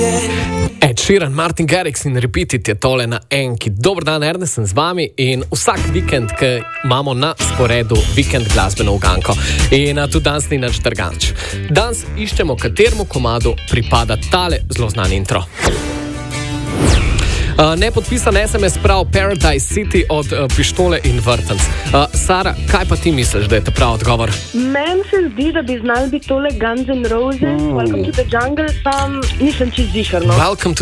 Ed Sheeran, Martin Garrix in Repeated je tole na enki. Dober dan, Ernest sem z vami in vsak vikend, ki imamo na sporedu vikend glasbeno uganko. In tudi danes ni nič drganč. Danes iščemo, kateremu komadu pripada tale zelo znan intro. Nepodpisan SMS prav Paradise City od Pištole in Vrtanc. Sara, kaj pa ti misliš, da je to prav odgovor? Meni se zdi, da bi znali biti tole Guns N' Roses, Welcome to the Jungle, sam nisem čist ziher, no. Welcome